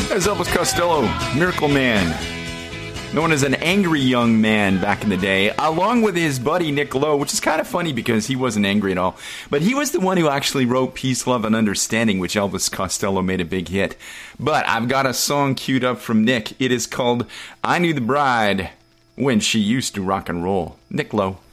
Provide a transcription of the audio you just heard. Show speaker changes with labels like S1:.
S1: There's Elvis Costello, Miracle Man, known as an angry young man back in the day, along with his buddy Nick Lowe, which is kind of funny because he wasn't angry at all. But he was the one who actually wrote Peace, Love, and Understanding, which Elvis Costello made a big hit. But I've got a song queued up from Nick. It is called I Knew the Bride When She Used to Rock and Roll. Nick Lowe.